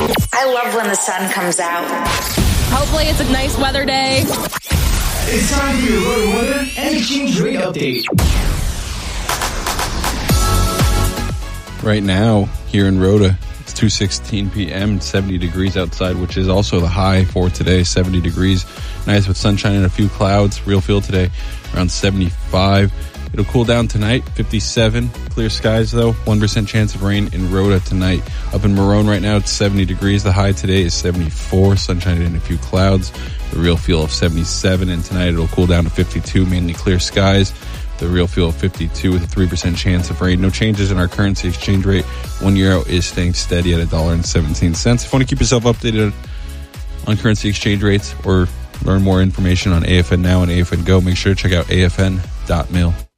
I love when the sun comes out. Hopefully it's a nice weather day. It's time for your road weather and exchange rate update. Right now, here in Rhoda, it's 2:16 p.m., 70 degrees outside, which is also the high for today, 70 degrees. Nice with sunshine and a few clouds. Real feel today, around 75. It'll cool down tonight, 57. Clear skies, though. 1% chance of rain in Rhoda tonight. Up in Marone right now, it's 70 degrees. The high today is 74. Sunshine and a few clouds. The real feel of 77. And tonight it'll cool down to 52, mainly clear skies. The real feel of 52 with a 3% chance of rain. No changes in our currency exchange rate. €1 is staying steady at $1.17. If you want to keep yourself updated on currency exchange rates or learn more information on AFN Now and AFN Go, make sure to check out afn.mil.